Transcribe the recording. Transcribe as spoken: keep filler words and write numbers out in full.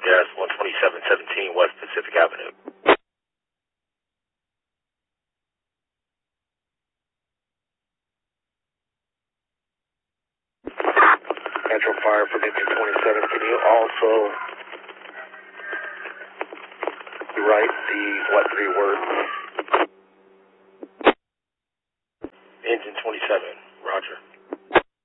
Gas, one twenty-seven seventeen West Pacific Avenue. Metro Fire from engine twenty-seven, can you also write the what three words? Engine twenty-seven.